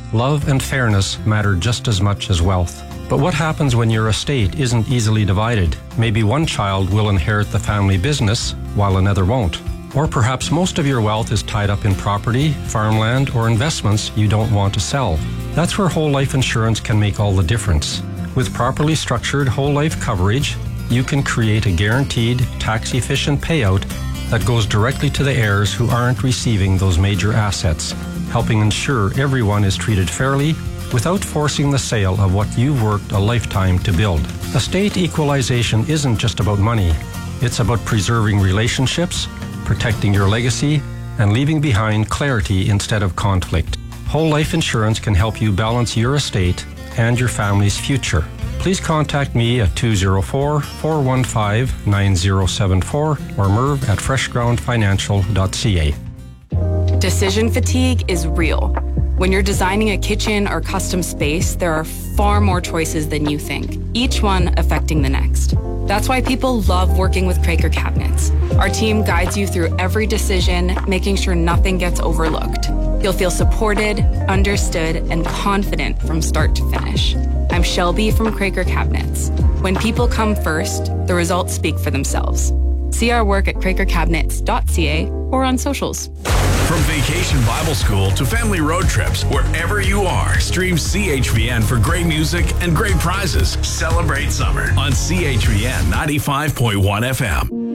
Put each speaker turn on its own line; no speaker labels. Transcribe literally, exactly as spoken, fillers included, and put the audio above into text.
love and fairness matter just as much as wealth. But what happens when your estate isn't easily divided? Maybe one child will inherit the family business while another won't. Or perhaps most of your wealth is tied up in property, farmland, or investments you don't want to sell. That's where whole life insurance can make all the difference. With properly structured whole life coverage, you can create a guaranteed, tax-efficient payout that goes directly to the heirs who aren't receiving those major assets, helping ensure everyone is treated fairly without forcing the sale of what you've worked a lifetime to build. Estate equalization isn't just about money. It's about preserving relationships, protecting your legacy, and leaving behind clarity instead of conflict. Whole life insurance can help you balance your estate and your family's future. Please contact me at two oh four, four one five, nine oh seven four or merv at fresh ground financial dot c a.
Decision fatigue is real. When you're designing a kitchen or custom space, there are far more choices than you think, each one affecting the next. That's why people love working with Craker Cabinets. Our team guides you through every decision, making sure nothing gets overlooked. You'll feel supported, understood, and confident from start to finish. I'm Shelby from Craker Cabinets. When people come first, the results speak for themselves. See our work at craker cabinets dot c a or on socials.
From vacation Bible school to family road trips, wherever you are, stream C H V N for great music and great prizes. Celebrate summer on C H V N ninety-five point one F M.